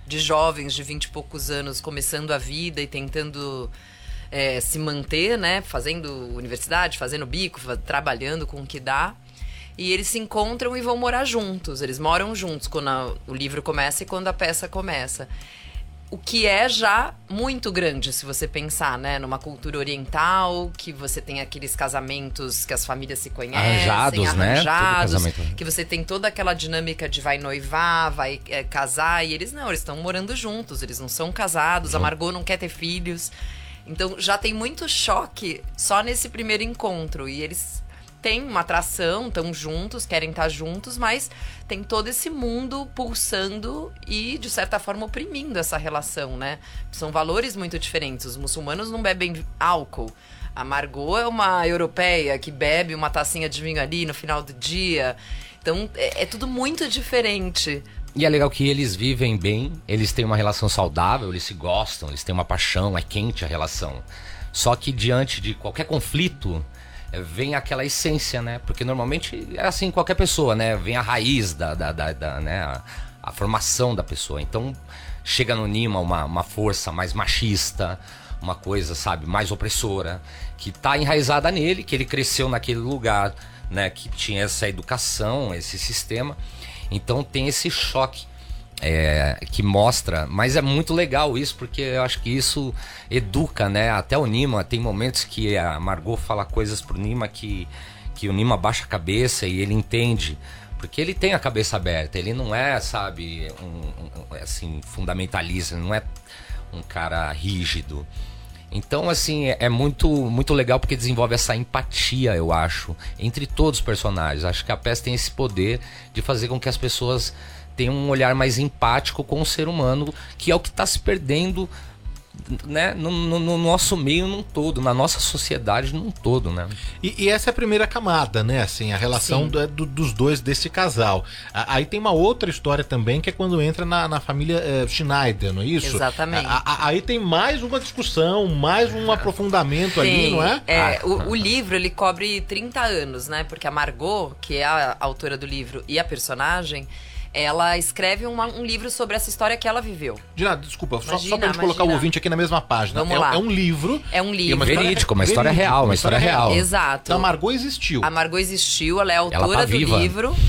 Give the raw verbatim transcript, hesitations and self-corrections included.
de jovens de vinte e poucos anos começando a vida e tentando é, se manter, né? Fazendo universidade, fazendo bico, trabalhando com o que dá. E eles se encontram e vão morar juntos. Eles moram juntos quando a, o livro começa e quando a peça começa. O que é já muito grande, se você pensar, né? Numa cultura oriental, que você tem aqueles casamentos que as famílias se conhecem. Arranjados, arranjados né? Que você tem toda aquela dinâmica de vai noivar, vai é, casar. E eles não, eles estão morando juntos. Eles não são casados. A Margot não quer ter filhos. Então já tem muito choque só nesse primeiro encontro. E eles têm uma atração, estão juntos, querem estar juntos, mas tem todo esse mundo pulsando e, de certa forma, oprimindo essa relação, né? São valores muito diferentes. Os muçulmanos não bebem álcool. A Margot é uma europeia que bebe uma tacinha de vinho ali no final do dia. Então, é, é tudo muito diferente. E é legal que eles vivem bem, eles têm uma relação saudável, eles se gostam, eles têm uma paixão, é quente a relação. Só que diante de qualquer conflito, vem aquela essência, né? Porque normalmente é assim qualquer pessoa, né? Vem a raiz da, da, da, da né? A, a formação da pessoa. Então chega no Nima uma, uma força mais machista, uma coisa, sabe, mais opressora, que tá enraizada nele, que ele cresceu naquele lugar, né? Que tinha essa educação, esse sistema. Então tem esse choque. É, que mostra, mas é muito legal isso, porque eu acho que isso educa, né? Até o Nima, tem momentos que a Margot fala coisas pro Nima que, que o Nima baixa a cabeça e ele entende, porque ele tem a cabeça aberta, ele não é, sabe, um, um, assim, fundamentalista, não é um cara rígido. Então, assim, é, é muito, muito legal porque desenvolve essa empatia, eu acho, entre todos os personagens. Acho que a peça tem esse poder de fazer com que as pessoas tem um olhar mais empático com o ser humano, que é o que está se perdendo, né, no, no, no nosso meio num todo, na nossa sociedade num todo, né? E, e essa é a primeira camada, né? Assim, a relação do, do, dos dois desse casal. Aí tem uma outra história também, que é quando entra na, na família é, Schneider, não é isso? Exatamente. A, a, aí tem mais uma discussão, mais um aprofundamento tem, ali, não é? É, ah. o, o livro, ele cobre trinta anos, né? Porque a Margot, que é a autora do livro e a personagem, ela escreve uma, um livro sobre essa história que ela viveu. Dina, desculpa, imagina, só, só pra gente imagina. colocar o ouvinte aqui na mesma página. Vamos é, lá. é um livro. É um livro. Uma verídico, uma história real, uma história real. Exato. Então a Margot existiu. A Margot existiu, ela é autora ela tá do viva. livro.